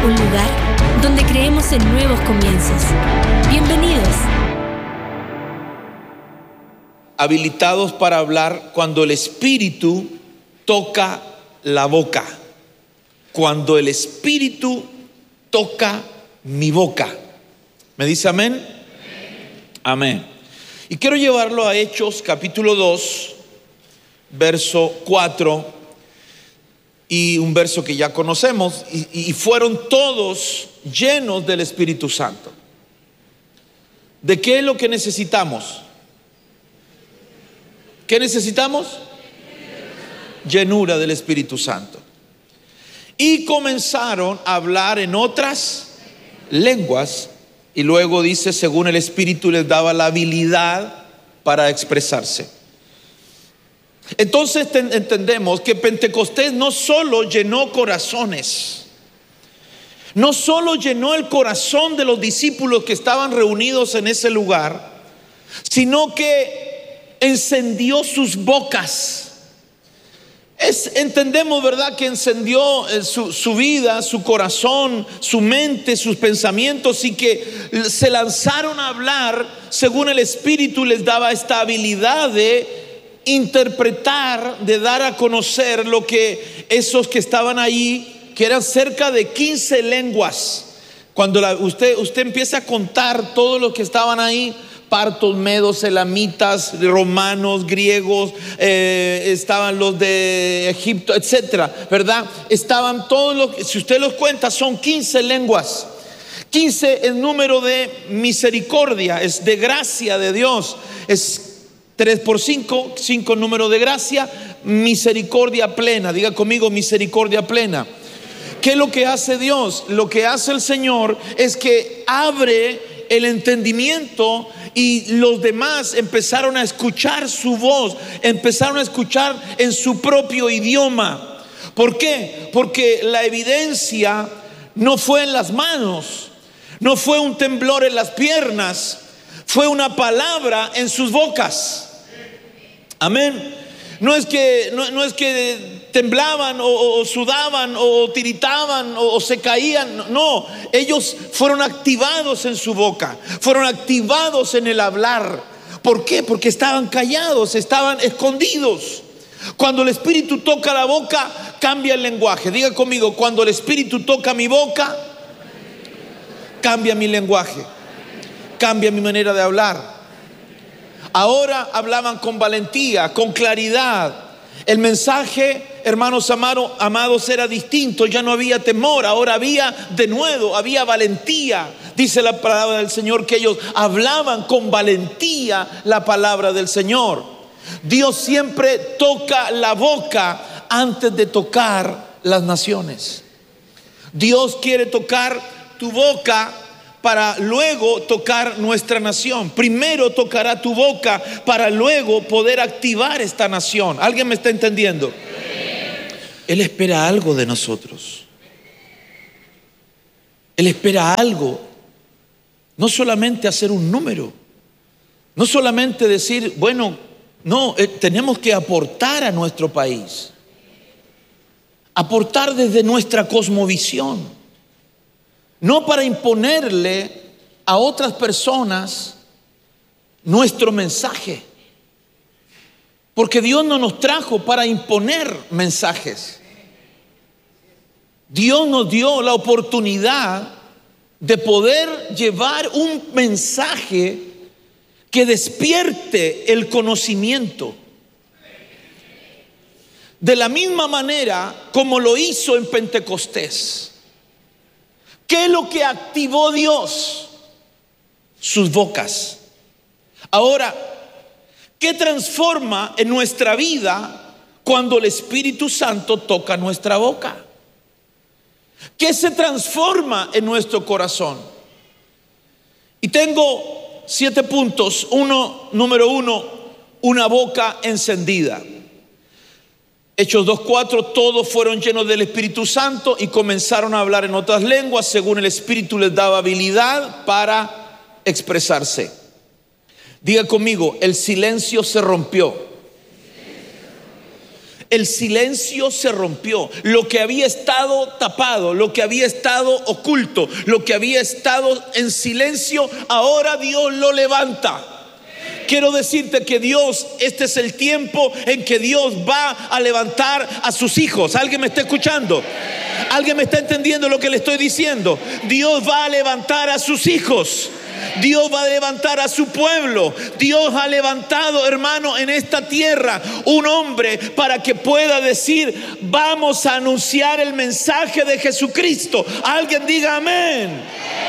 un lugar donde creemos en nuevos comienzos. Bienvenidos. Habilitados para hablar cuando el Espíritu toca la boca. Cuando el Espíritu toca mi boca. ¿Me dice amén? Amén. Y quiero llevarlo a Hechos capítulo 2, verso 4, y un verso que ya conocemos, y fueron todos llenos del Espíritu Santo. ¿De qué es lo que necesitamos? ¿Qué necesitamos? Llenura del Espíritu Santo. Y comenzaron a hablar en otras lenguas, y luego dice, según el Espíritu les daba la habilidad para expresarse. Entonces entendemos que Pentecostés no solo llenó corazones, no solo llenó el corazón de los discípulos que estaban reunidos en ese lugar, sino que encendió sus bocas. Entendemos, ¿verdad?, que encendió su vida, su corazón, su mente, sus pensamientos, y que se lanzaron a hablar según el Espíritu les daba esta habilidad de interpretar, de dar a conocer lo que esos que estaban ahí, que eran cerca de 15 lenguas. Cuando usted empieza a contar todos los que estaban ahí, partos, medos, elamitas, romanos, griegos, estaban los de Egipto, etcétera, ¿verdad? Estaban todos los, si usted los cuenta, son 15 lenguas. 15 es número de misericordia, es de gracia de Dios, es 3 por 5, 5 número de gracia, misericordia plena. Diga conmigo, misericordia plena. ¿Qué es lo que hace Dios? Lo que hace el Señor es que abre el entendimiento, y los demás empezaron a escuchar su voz, empezaron a escuchar en su propio idioma. ¿Por qué? Porque la evidencia no fue en las manos, no fue un temblor en las piernas, fue una palabra en sus bocas. Amén. No es que temblaban o sudaban o tiritaban o se caían. No, ellos fueron activados en su boca, fueron activados en el hablar. ¿Por qué? Porque estaban callados, estaban escondidos. Cuando el Espíritu toca la boca, cambia el lenguaje. Diga conmigo, cuando el Espíritu toca mi boca, cambia mi lenguaje, cambia mi manera de hablar. Ahora hablaban con valentía, con claridad. El mensaje, hermanos amados, era distinto. Ya no había temor, ahora había denuedo, había valentía. Dice la palabra del Señor que ellos hablaban con valentía la palabra del Señor. Dios siempre toca la boca antes de tocar las naciones. Dios quiere tocar tu boca para luego tocar nuestra nación. Primero tocará tu boca para luego poder activar esta nación. ¿Alguien me está entendiendo? Él espera algo de nosotros. Él espera algo. No solamente hacer un número, no solamente decir, bueno, no, tenemos que aportar a nuestro país, aportar desde nuestra cosmovisión. No para imponerle a otras personas nuestro mensaje. Porque Dios no nos trajo para imponer mensajes. Dios nos dio la oportunidad de poder llevar un mensaje que despierte el conocimiento. De la misma manera como lo hizo en Pentecostés. ¿Qué es lo que activó Dios? Sus bocas. Ahora, ¿qué transforma en nuestra vida cuando el Espíritu Santo toca nuestra boca? ¿Qué se transforma en nuestro corazón? Y tengo 7 puntos. Número 1, una boca encendida. Hechos 2:4, todos fueron llenos del Espíritu Santo y comenzaron a hablar en otras lenguas según el Espíritu les daba habilidad para expresarse. Diga conmigo, el silencio se rompió. El silencio se rompió. Lo que había estado tapado, lo que había estado oculto, lo que había estado en silencio, ahora Dios lo levanta. Quiero decirte que Dios, este es el tiempo en que Dios va a levantar a sus hijos. ¿Alguien me está escuchando? ¿Alguien me está entendiendo lo que le estoy diciendo? Dios va a levantar a sus hijos. Dios va a levantar a su pueblo. Dios ha levantado, hermano, en esta tierra un hombre para que pueda decir: vamos a anunciar el mensaje de Jesucristo. Alguien diga amén.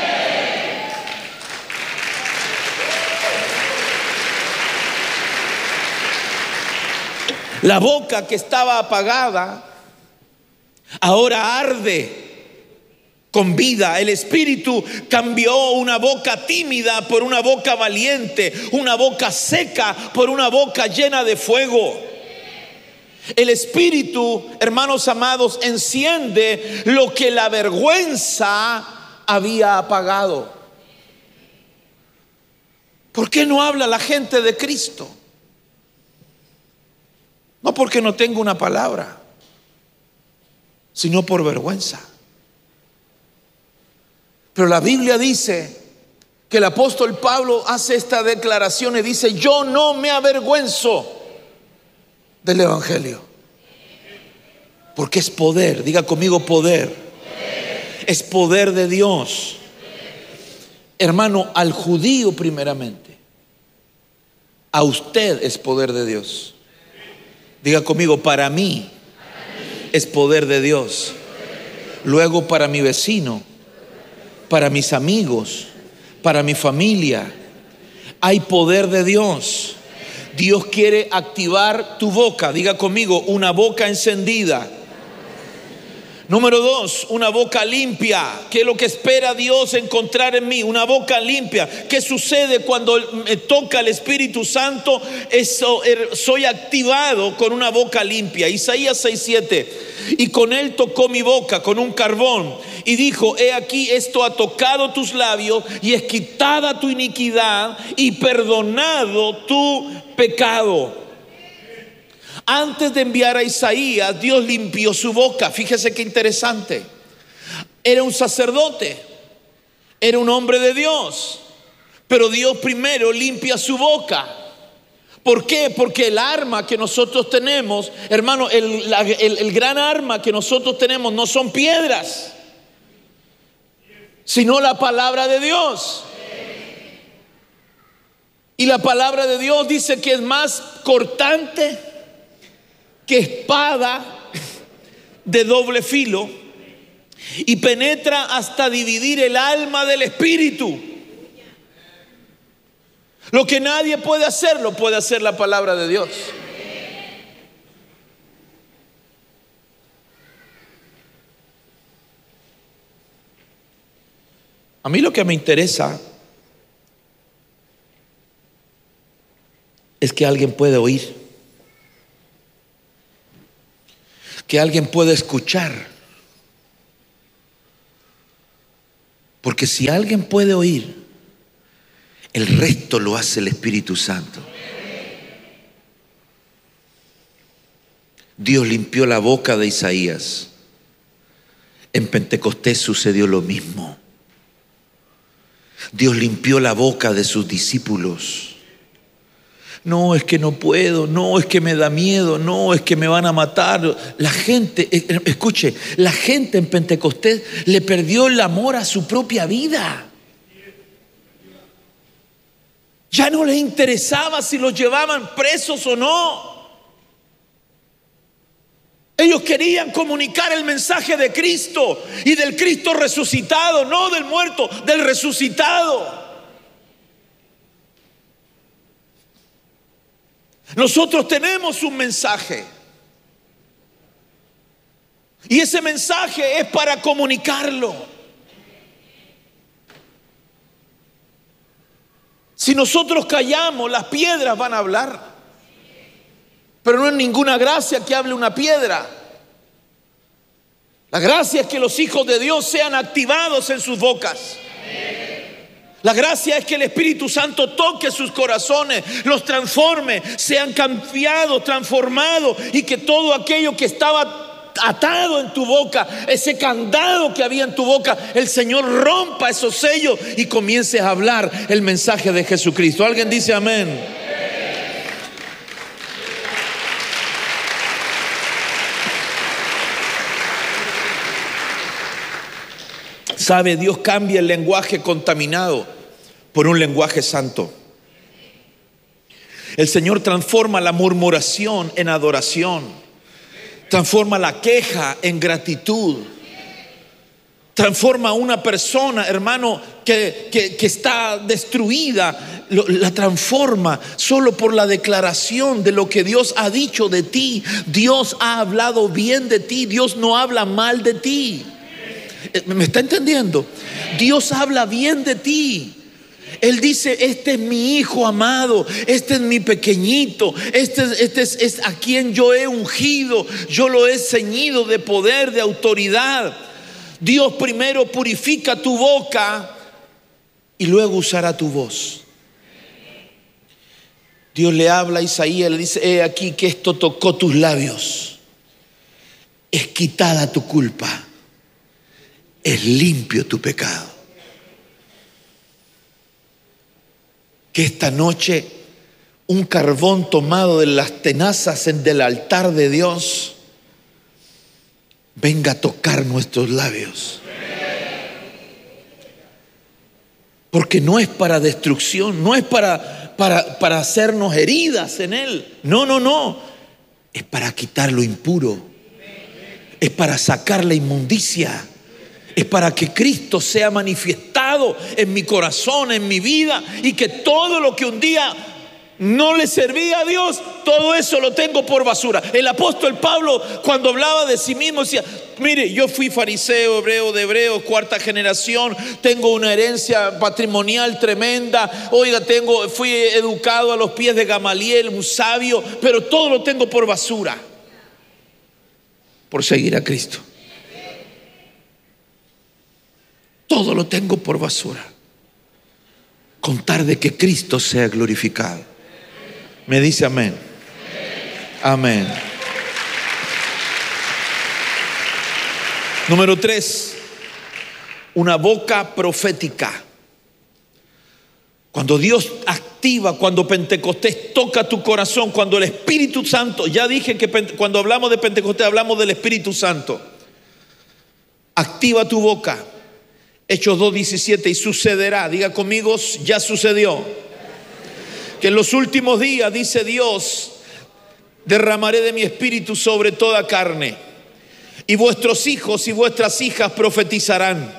La boca que estaba apagada ahora arde con vida. El Espíritu cambió una boca tímida por una boca valiente, una boca seca por una boca llena de fuego. El Espíritu, hermanos amados, enciende lo que la vergüenza había apagado. ¿Por qué no habla la gente de Cristo? No porque no tenga una palabra, sino por vergüenza. Pero la Biblia dice que el apóstol Pablo hace esta declaración y dice: yo no me avergüenzo del evangelio, porque es poder. Diga conmigo: poder. Es poder de Dios. Hermano, al judío primeramente, a usted es poder de Dios. Diga conmigo: para mí es poder de Dios. Luego para mi vecino, para mis amigos, para mi familia, hay poder de Dios. Dios quiere activar tu boca. Diga conmigo: una boca encendida. Número 2, una boca limpia. ¿Qué es lo que espera Dios encontrar en mí? Una boca limpia. ¿Qué sucede cuando me toca el Espíritu Santo? Soy activado con una boca limpia. Isaías 6:7. Y con él tocó mi boca con un carbón y dijo: he aquí, esto ha tocado tus labios y es quitada tu iniquidad y perdonado tu pecado. Antes de enviar a Isaías, Dios limpió su boca. Fíjese qué interesante. Era un sacerdote, era un hombre de Dios, pero Dios primero limpia su boca. ¿Por qué? Porque el arma que nosotros tenemos, hermano, el gran arma que nosotros tenemos no son piedras, sino la palabra de Dios. Y la palabra de Dios dice que es más cortante que espada de doble filo y penetra hasta dividir el alma del espíritu. Lo que nadie puede hacer, lo puede hacer la palabra de Dios. A mí lo que me interesa es que alguien puede oír, que alguien pueda escuchar. Porque si alguien puede oír, el resto lo hace el Espíritu Santo. Dios limpió la boca de Isaías. En Pentecostés sucedió lo mismo. Dios limpió la boca de sus discípulos. No, es que no puedo, no, es que me da miedo, no, es que me van a matar. La gente, escuche, la gente en Pentecostés le perdió el amor a su propia vida. Ya no les interesaba si los llevaban presos o no. Ellos querían comunicar el mensaje de Cristo y del Cristo resucitado, no del muerto, del resucitado. Nosotros tenemos un mensaje y ese mensaje es para comunicarlo. Si nosotros callamos, las piedras van a hablar, pero no es ninguna gracia que hable una piedra. La gracia es que los hijos de Dios sean activados en sus bocas. La gracia es que el Espíritu Santo toque sus corazones, los transforme, sean cambiados, transformados, y que todo aquello que estaba atado en tu boca, ese candado que había en tu boca, el Señor rompa esos sellos y comiences a hablar el mensaje de Jesucristo. ¿Alguien dice amén? ¿Sabe? Dios cambia el lenguaje contaminado por un lenguaje santo. El Señor transforma la murmuración en adoración, transforma la queja en gratitud, transforma a una persona, hermano, que está destruida, la transforma solo por la declaración de lo que Dios ha dicho de ti. Dios ha hablado bien de ti, Dios no habla mal de ti. ¿Me está entendiendo? Dios habla bien de ti. Él dice: este es mi hijo amado, este es mi pequeñito, este es a quien yo he ungido, yo lo he ceñido de poder, de autoridad. Dios primero purifica tu boca y luego usará tu voz. Dios le habla a Isaías, le dice: he aquí que esto tocó tus labios, es quitada tu culpa, es limpio tu pecado. Que esta noche un carbón tomado de las tenazas del altar de Dios venga a tocar nuestros labios. Porque no es para destrucción, no es para hacernos heridas en Él. No. Es para quitar lo impuro. Es para sacar la inmundicia. Es para que Cristo sea manifestado en mi corazón, en mi vida, y que todo lo que un día no le servía a Dios, todo eso lo tengo por basura. El apóstol Pablo, cuando hablaba de sí mismo, decía: mire, yo fui fariseo, hebreo de hebreos, cuarta generación, tengo una herencia patrimonial tremenda, oiga, fui educado a los pies de Gamaliel, un sabio, pero todo lo tengo por basura, por seguir a Cristo. Todo lo tengo por basura, con tal de que Cristo sea glorificado. Me dice amén. Amén. Número 3, una boca profética. Cuando Dios activa, cuando Pentecostés toca tu corazón, cuando el Espíritu Santo, ya dije que cuando hablamos de Pentecostés hablamos del Espíritu Santo, activa tu boca. Hechos 2:17, y sucederá, diga conmigo, ya sucedió, que en los últimos días, dice Dios, derramaré de mi espíritu sobre toda carne, y vuestros hijos y vuestras hijas profetizarán.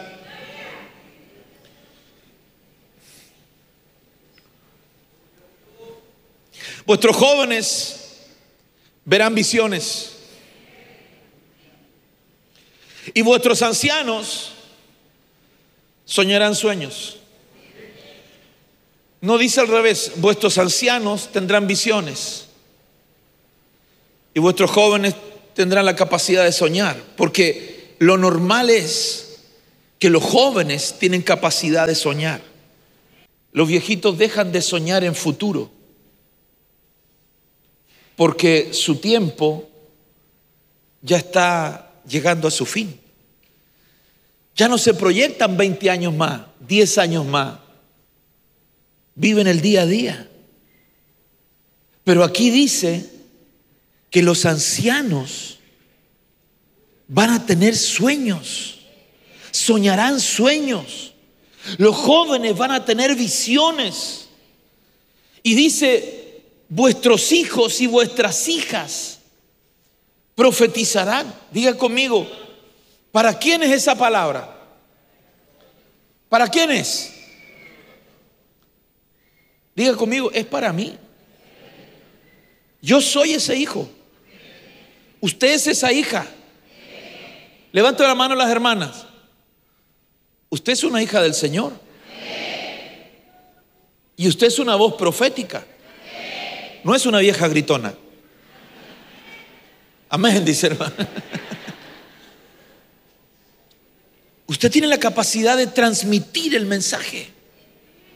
Vuestros jóvenes verán visiones, y vuestros ancianos soñarán sueños. No dice al revés: vuestros ancianos tendrán visiones y vuestros jóvenes tendrán la capacidad de soñar, porque lo normal es que los jóvenes tienen capacidad de soñar. Los viejitos dejan de soñar en futuro porque su tiempo ya está llegando a su fin. Ya no se proyectan 20 años más, 10 años más. Viven el día a día. Pero aquí dice que los ancianos van a tener sueños, soñarán sueños. Los jóvenes van a tener visiones. Y dice: vuestros hijos y vuestras hijas profetizarán. Diga conmigo, ¿para quién es esa palabra? ¿Para quién es? Diga conmigo, es para mí. Yo soy ese hijo. Usted es esa hija. Levante la mano las hermanas. Usted es una hija del Señor. Y usted es una voz profética. No es una vieja gritona. Amén, dice hermano. Usted tiene la capacidad de transmitir el mensaje.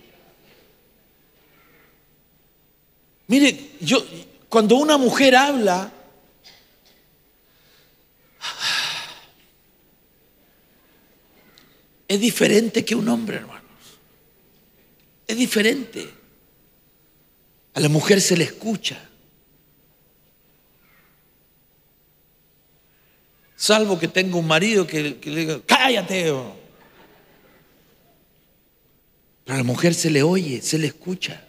Mire, cuando una mujer habla, es diferente que un hombre, hermanos. Es diferente. A la mujer se le escucha. Salvo que tenga un marido que le diga, cállate. Pero a la mujer se le oye, se le escucha.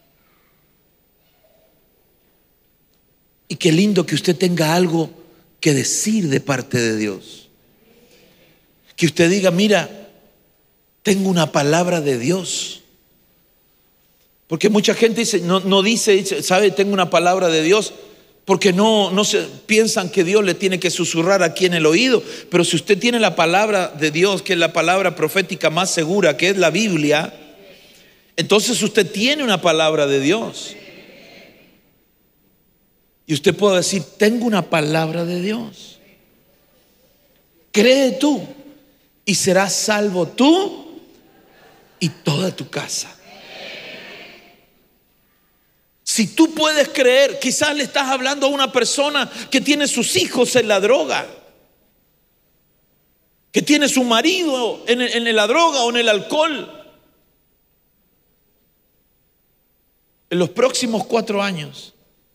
Y qué lindo que usted tenga algo que decir de parte de Dios. Que usted diga, mira, tengo una palabra de Dios. Porque mucha gente dice, no dice, sabe, tengo una palabra de Dios, porque no piensan que Dios le tiene que susurrar aquí en el oído. Pero si usted tiene la palabra de Dios, que es la palabra profética más segura, que es la Biblia, entonces usted tiene una palabra de Dios. Y usted puede decir, tengo una palabra de Dios. Cree tú y serás salvo tú y toda tu casa. Si tú puedes creer, quizás le estás hablando a una persona que tiene sus hijos en la droga, que tiene su marido en la droga o en el alcohol. En los próximos 4 años,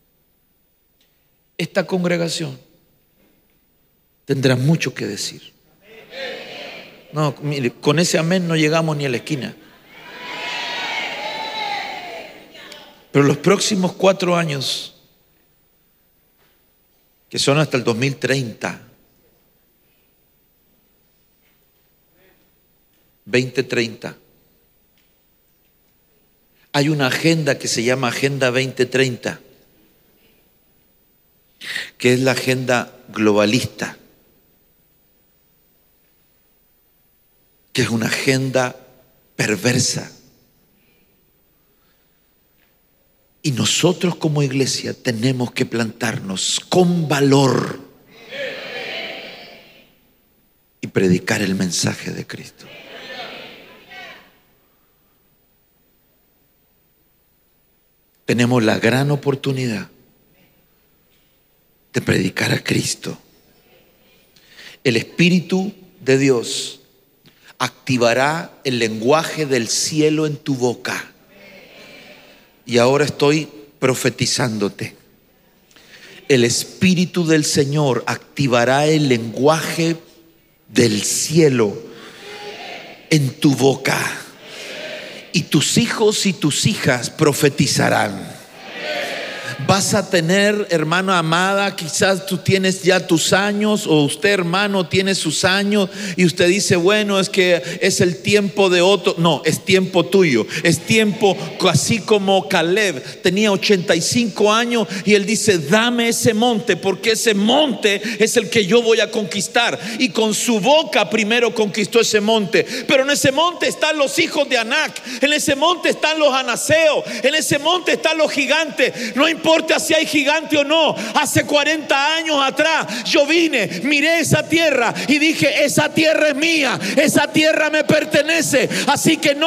esta congregación tendrá mucho que decir. No, mire, con ese amén no llegamos ni a la esquina. Pero los próximos 4 años, que son hasta el 2030, 2030, hay una agenda que se llama Agenda 2030, que es la agenda globalista, que es una agenda perversa. Y nosotros como iglesia tenemos que plantarnos con valor y predicar el mensaje de Cristo. Tenemos la gran oportunidad de predicar a Cristo. El Espíritu de Dios activará el lenguaje del cielo en tu boca. Y ahora estoy profetizándote. El Espíritu del Señor activará el lenguaje del cielo en tu boca. Y tus hijos y tus hijas profetizarán. Vas a tener, hermana amada, quizás tú tienes ya tus años, o usted, hermano, tiene sus años, y usted dice, bueno, es que es el tiempo de otro. No, es tiempo tuyo. Es tiempo, así como Caleb tenía 85 años y él dice, dame ese monte, porque ese monte es el que yo voy a conquistar. Y con su boca primero conquistó ese monte. Pero en ese monte están los hijos de Anac, en ese monte están los anaseos, en ese monte están los gigantes. No importa si hay gigante o no. Hace 40 años atrás yo vine, miré esa tierra y dije, esa tierra es mía, esa tierra me pertenece. Así que no